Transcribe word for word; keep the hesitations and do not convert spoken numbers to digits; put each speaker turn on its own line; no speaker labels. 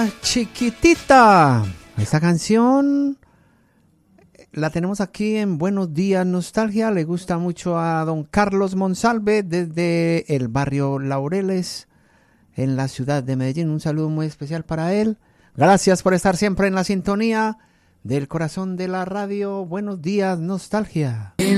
Chiquitita. Esta canción la tenemos aquí en Buenos Días Nostalgia. Le gusta mucho a don Carlos Monsalve desde el barrio Laureles en la ciudad de Medellín. Un saludo muy especial para él. Gracias por estar siempre en la sintonía del corazón de la radio. Buenos Días Nostalgia.